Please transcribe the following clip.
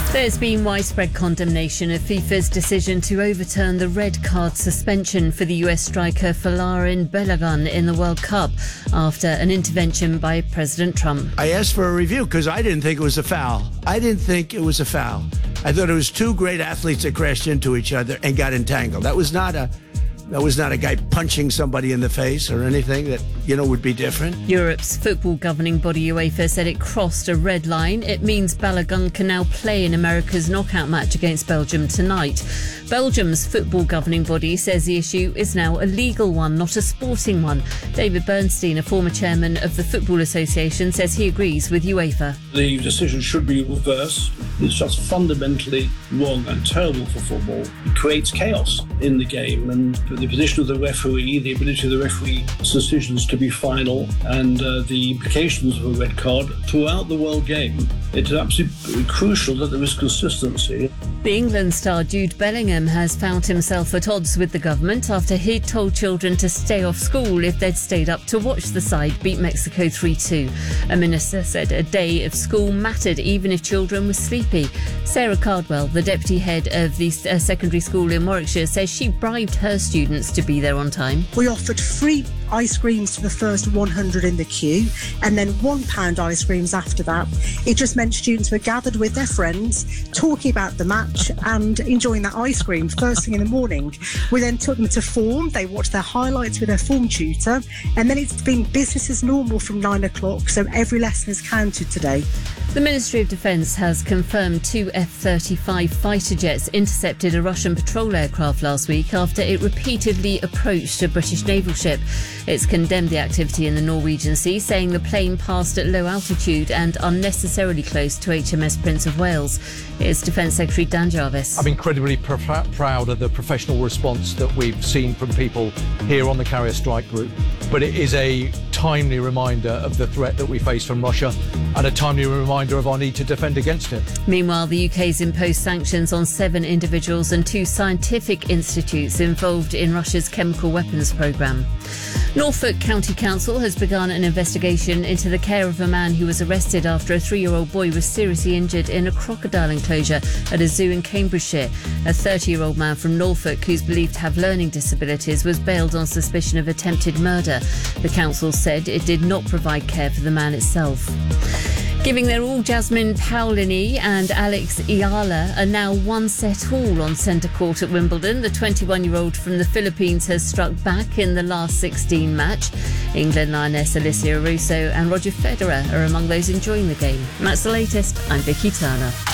There's been widespread condemnation of FIFA's decision to overturn the red card suspension for the US striker Folarin Balogun in the World Cup after an intervention by President Trump. I asked for a review because I didn't think it was a foul. I thought it was two great athletes that crashed into each other and got entangled. That was not a guy punching somebody in the face or anything that, would be different. Europe's football governing body UEFA said it crossed a red line. It means Balogun can now play in America's knockout match against Belgium tonight. Belgium's football governing body says the issue is now a legal one, not a sporting one. David Bernstein, a former chairman of the Football Association, says he agrees with UEFA. The decision should be reversed. It's just fundamentally wrong and terrible for football. It creates chaos in the game, and the position of the referee, the ability of the referee's decisions to be final, and the implications of a red card throughout the world game. It's absolutely crucial that there is consistency. The England star Jude Bellingham has found himself at odds with the government after he'd told children to stay off school if they'd stayed up to watch the side beat Mexico 3-2. A minister said a day of school mattered even if children were sleepy. Sarah Cardwell, the deputy head of the secondary school in Warwickshire, says she bribed her students to be there on time. We offered free ice creams to the first 100 in the queue and then £1 ice creams after that. It just meant students were gathered with their friends, talking about the match and enjoying that ice cream first thing in the morning. We then took them to form. They watched their highlights with their form tutor, and then it's been business as normal from 9 o'clock, so every lesson is counted today. The Ministry of Defence has confirmed two F-35 fighter jets intercepted a Russian patrol aircraft last week after it repeatedly approached a British naval ship. It's condemned the activity in the Norwegian Sea, saying the plane passed at low altitude and unnecessarily close to HMS Prince of Wales. Here's Defence Secretary Dan Jarvis. I'm incredibly proud of the professional response that we've seen from people here on the Carrier Strike Group, but it is a timely reminder of the threat that we face from Russia and a timely reminder of our need to defend against it. Meanwhile, the UK's imposed sanctions on 7 individuals and 2 scientific institutes involved in Russia's chemical weapons programme. Norfolk County Council has begun an investigation into the care of a man who was arrested after a 3-year-old boy was seriously injured in a crocodile enclosure at a zoo in Cambridgeshire. A 30-year-old man from Norfolk, who's believed to have learning disabilities, was bailed on suspicion of attempted murder. The council said it did not provide care for the man itself. Giving their all, Jasmine Paolini and Alex Ayala are now 1 set all on centre court at Wimbledon. The 21-year-old from the Philippines has struck back in the last 16 match. England lioness Alicia Russo and Roger Federer are among those enjoying the game. And that's the latest. I'm Vicky Turner.